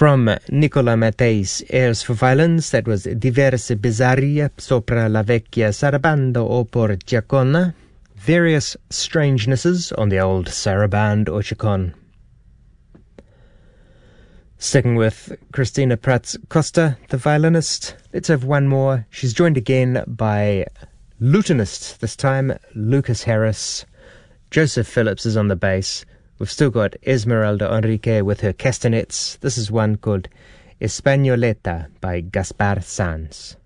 From Nicola Matteis, airs for violins, that was Diverse Bizarrie sopra la vecchia sarabanda o por Giacona, various strangenesses on the old saraband or chaconne. Sticking with Christina Prats Costa, the violinist, let's have one more. She's joined again by lutenist, this time Lucas Harris. Joseph Phillips is on the bass. We've still got Esmeralda Enrique with her castanets. This is one called Españoleta by Gaspar Sanz.